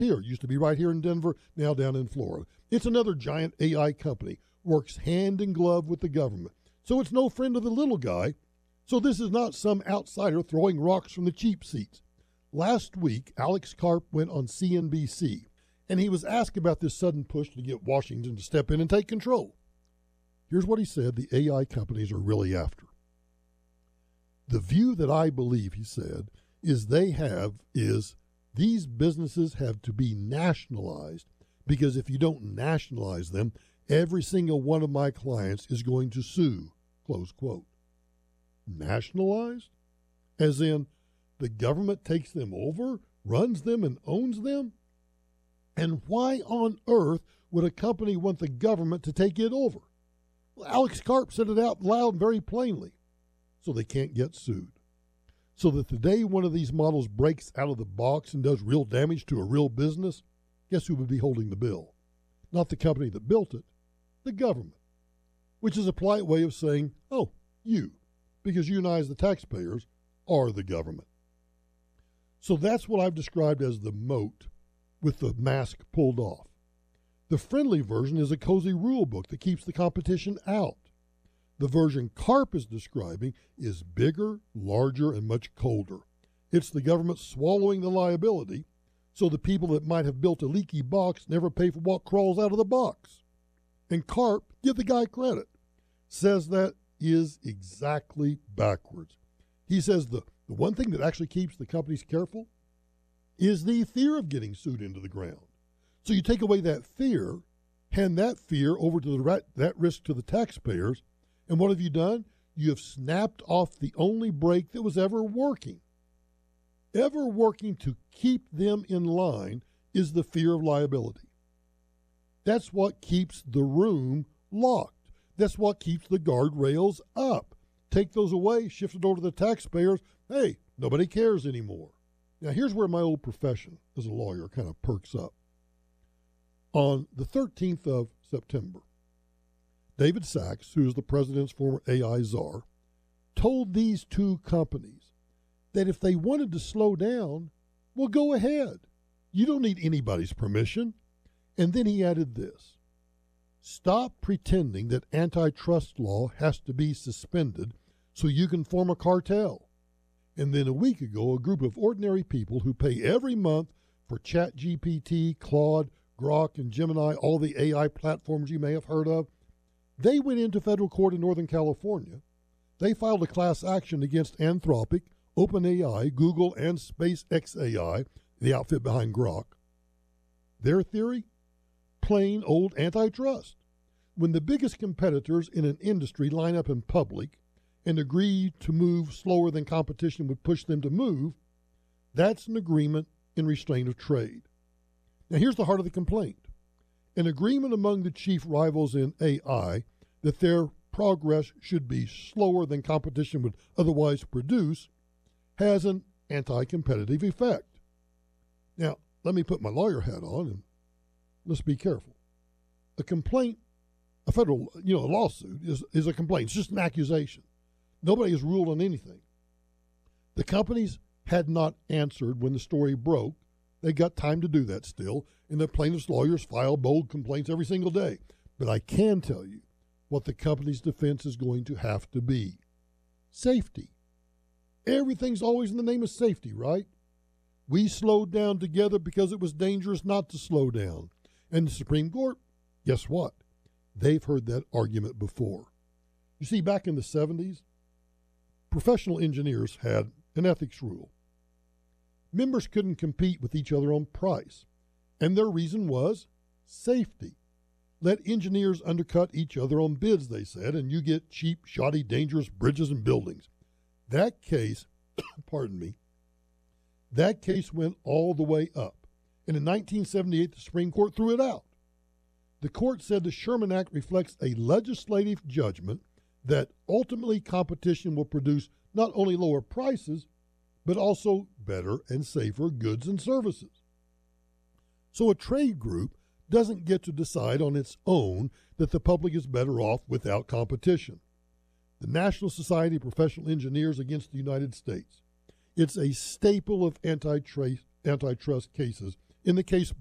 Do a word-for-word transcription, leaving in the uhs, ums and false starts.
here. It used to be right here in Denver, now down in Florida. It's another giant A I company, works hand in glove with the government. So it's no friend of the little guy. So this is not some outsider throwing rocks from the cheap seats. Last week, Alex Karp went on C N B C, and he was asked about this sudden push to get Washington to step in and take control. Here's what he said the A I companies are really after. The view that I believe, he said, is they have is these businesses have to be nationalized, because if you don't nationalize them, every single one of my clients is going to sue, close quote. Nationalized? As in, the government takes them over, runs them, and owns them? And why on earth would a company want the government to take it over? Well, Alex Karp said it out loud very plainly, so they can't get sued. So that the day one of these models breaks out of the box and does real damage to a real business, guess who would be holding the bill? Not the company that built it, the government, which is a polite way of saying, oh, you, because you and I as the taxpayers are the government. So that's what I've described as the moat with the mask pulled off. The friendly version is a cozy rule book that keeps the competition out. The version Karp is describing is bigger, larger, and much colder. It's the government swallowing the liability, so the people that might have built a leaky box never pay for what crawls out of the box. And Karp, give the guy credit, says that is exactly backwards. He says the, the one thing that actually keeps the companies careful is the fear of getting sued into the ground. So you take away that fear, hand that fear over to the rat, that risk to the taxpayers, and what have you done? You have snapped off the only brake that was ever working. Ever working to keep them in line is the fear of liability. That's what keeps the room locked. That's what keeps the guardrails up. Take those away, shift it over to the taxpayers. Hey, nobody cares anymore. Now, here's where my old profession as a lawyer kind of perks up. On the thirteenth of September, David Sachs, who is the president's former A I czar, told these two companies that if they wanted to slow down, well, go ahead. You don't need anybody's permission. And then he added this: stop pretending that antitrust law has to be suspended so you can form a cartel. And then a week ago, a group of ordinary people who pay every month for ChatGPT, Claude, Grok, and Gemini, all the A I platforms you may have heard of, they went into federal court in Northern California. They filed a class action against Anthropic, OpenAI, Google, and SpaceX A I, the outfit behind Grok. Their theory? Plain old antitrust. When the biggest competitors in an industry line up in public and agree to move slower than competition would push them to move, that's an agreement in restraint of trade. Now here's the heart of the complaint. An agreement among the chief rivals in A I that their progress should be slower than competition would otherwise produce has an anti-competitive effect. Now, let me put my lawyer hat on and let's be careful. A complaint, a federal, you know, a lawsuit is, is a complaint. It's just an accusation. Nobody has ruled on anything. The companies had not answered when the story broke. They got time to do that still, and the plaintiff's lawyers file bold complaints every single day. But I can tell you what the company's defense is going to have to be. Safety. Everything's always in the name of safety, right? We slowed down together because it was dangerous not to slow down. And the Supreme Court, guess what? They've heard that argument before. You see, back in the seventies, professional engineers had an ethics rule. Members couldn't compete with each other on price, and their reason was safety. Let engineers undercut each other on bids, they said, and you get cheap, shoddy, dangerous bridges and buildings. That case, pardon me, that case went all the way up. And in nineteen seventy-eight, the Supreme Court threw it out. The court said the Sherman Act reflects a legislative judgment that ultimately competition will produce not only lower prices, but also better and safer goods and services. So a trade group doesn't get to decide on its own that the public is better off without competition. The National Society of Professional Engineers against the United States. It's a staple of antitrust, antitrust cases in the case